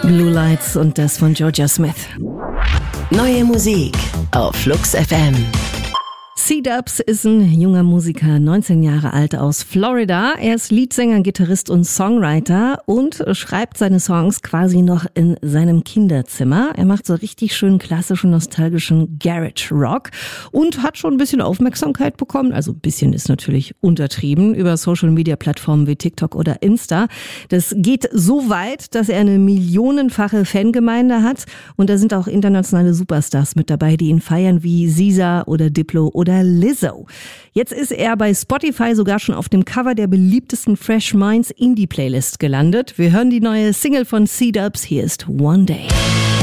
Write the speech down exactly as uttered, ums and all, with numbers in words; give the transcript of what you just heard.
Blue Lights und das von Georgia Smith. Neue Musik auf Flux F M. C-Dubs ist ein junger Musiker, neunzehn Jahre alt, aus Florida. Er ist Leadsänger, Gitarrist und Songwriter und schreibt seine Songs quasi noch in seinem Kinderzimmer. Er macht so richtig schön klassischen, nostalgischen Garage Rock und hat schon ein bisschen Aufmerksamkeit bekommen. Also ein bisschen ist natürlich untertrieben über Social-Media-Plattformen wie TikTok oder Insta. Das geht so weit, dass er eine millionenfache Fangemeinde hat und da sind auch internationale Superstars mit dabei, die ihn feiern, wie SZA oder Diplo oder Lizzo. Jetzt ist er bei Spotify sogar schon auf dem Cover der beliebtesten Fresh Minds Indie Playlist gelandet. Wir hören die neue Single von C-Dubs. Hier ist One Day.